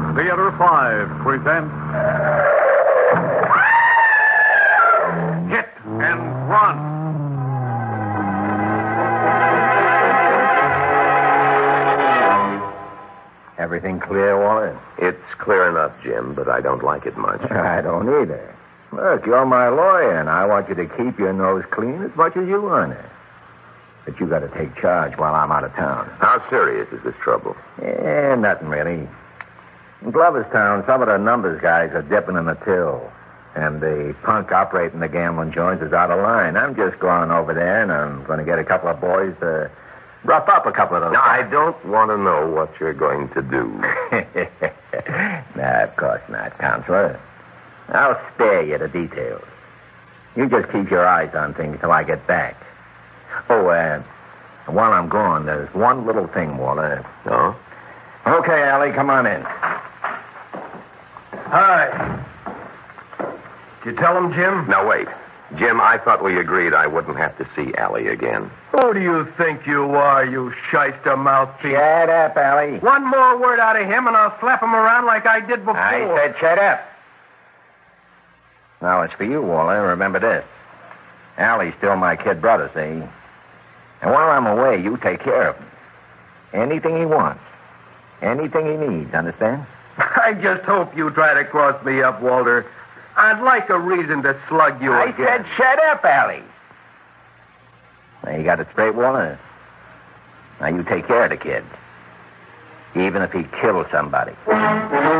Theater 5 presents Hit and Run. Everything clear, Waller? It's clear enough, Jim, but I don't like it much. I don't either. Look, you're my lawyer, and I want you to keep your nose clean as much as you want it. But you got to take charge while I'm out of town. How serious is this trouble? Nothing really. In Gloverstown, some of the numbers guys are dipping in the till. And the punk operating the gambling joints is out of line. I'm just going over there, and I'm going to get a couple of boys to rough up a couple of those Now, guys. I don't want to know what you're going to do. Nah, of course not, Counselor. I'll spare you the details. You just keep your eyes on things till I get back. Oh, while I'm gone, there's one little thing, Waller. No? Okay, Allie, come on in. Hi. Did you tell him, Jim? Now, wait. Jim, I thought we agreed I wouldn't have to see Allie again. Who do you think you are, you shyster mouthpiece? Shut up, Allie. One more word out of him, and I'll slap him around like I did before. I said shut up. Now, it's for you, Waller. Remember this. Allie's still my kid brother, see? And while I'm away, you take care of him. Anything he wants. Anything he needs, understand? I just hope you try to cross me up, Walter. I'd like a reason to slug you I again. said shut up, Allie. Now, you got it straight, Waller? Now, you take care of the kid. Even if he kills somebody.